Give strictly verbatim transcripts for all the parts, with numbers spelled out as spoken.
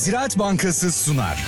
Ziraat Bankası sunar.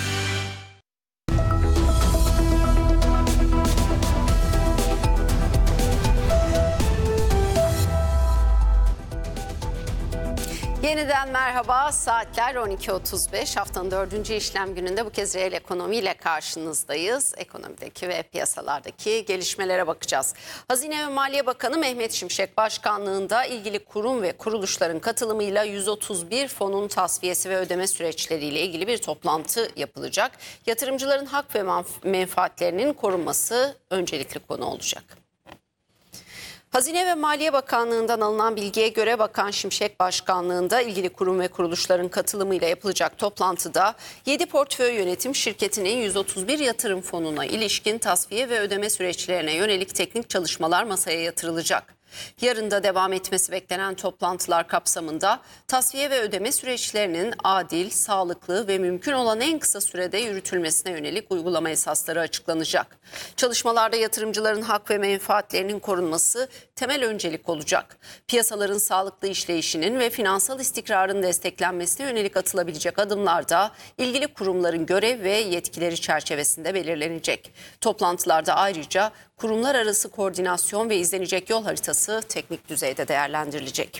Yeniden merhaba. Saatler on iki otuz beş. Haftanın dördüncü işlem gününde bu kez reel ekonomiyle karşınızdayız. Ekonomideki ve piyasalardaki gelişmelere bakacağız. Hazine ve Maliye Bakanı Mehmet Şimşek başkanlığında ilgili kurum ve kuruluşların katılımıyla yüz otuz bir fonun tasfiyesi ve ödeme süreçleriyle ilgili bir toplantı yapılacak. Yatırımcıların hak ve menfaatlerinin korunması öncelikli konu olacak. Hazine ve Maliye Bakanlığı'ndan alınan bilgiye göre Bakan Şimşek başkanlığında ilgili kurum ve kuruluşların katılımıyla yapılacak toplantıda yedi portföy yönetim şirketinin yüz otuz bir yatırım fonuna ilişkin tasfiye ve ödeme süreçlerine yönelik teknik çalışmalar masaya yatırılacak. Yarın da devam etmesi beklenen toplantılar kapsamında tasfiye ve ödeme süreçlerinin adil, sağlıklı ve mümkün olan en kısa sürede yürütülmesine yönelik uygulama esasları açıklanacak. Çalışmalarda yatırımcıların hak ve menfaatlerinin korunması temel öncelik olacak. Piyasaların sağlıklı işleyişinin ve finansal istikrarın desteklenmesine yönelik atılabilecek adımlar da ilgili kurumların görev ve yetkileri çerçevesinde belirlenecek. Toplantılarda ayrıca kurumlar arası koordinasyon ve izlenecek yol haritası teknik düzeyde değerlendirilecek.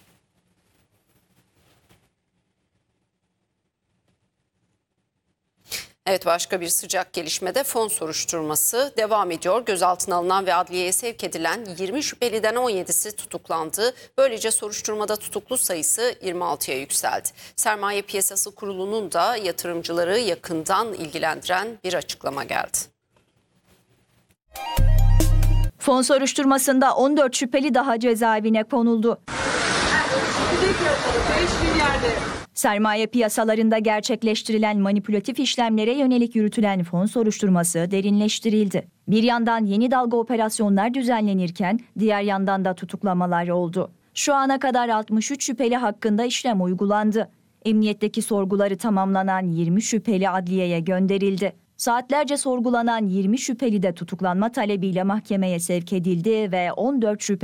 Evet, başka bir sıcak gelişmede fon soruşturması devam ediyor. Gözaltına alınan ve adliyeye sevk edilen yirmi şüpheliden on yedisi tutuklandı. Böylece soruşturmada tutuklu sayısı yirmi altıya yükseldi. Sermaye Piyasası Kurulu'nun da yatırımcıları yakından ilgilendiren bir açıklama geldi. Fon soruşturmasında on dört şüpheli daha cezaevine konuldu. Sermaye piyasalarında gerçekleştirilen manipülatif işlemlere yönelik yürütülen fon soruşturması derinleştirildi. Bir yandan yeni dalga operasyonlar düzenlenirken diğer yandan da tutuklamalar oldu. Şu ana kadar altmış üç şüpheli hakkında işlem uygulandı. Emniyetteki sorguları tamamlanan yirmi şüpheli adliyeye gönderildi. Saatlerce sorgulanan yirmi şüpheli de tutuklanma talebiyle mahkemeye sevk edildi ve on dört şüpheli